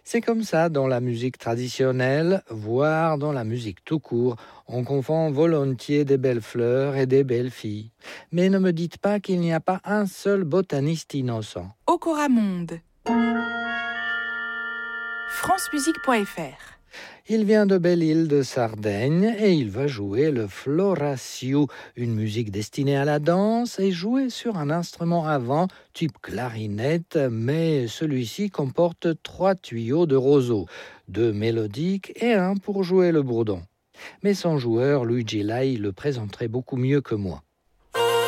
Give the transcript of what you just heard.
C'est comme ça dans la musique traditionnelle, voire dans la musique tout court. On confond volontiers des belles fleurs et des belles filles. Mais ne me dites pas qu'il n'y a pas un seul botaniste innocent. Ocoramonde. francemusique.fr. Il vient de Belle-Île de Sardaigne et il va jouer le floraciu, une musique destinée à la danse et jouée sur un instrument à vent type clarinette, mais celui-ci comporte 3 tuyaux de roseau, 2 mélodiques et un pour jouer le bourdon. Mais son joueur, Luigi Lai, le présenterait beaucoup mieux que moi.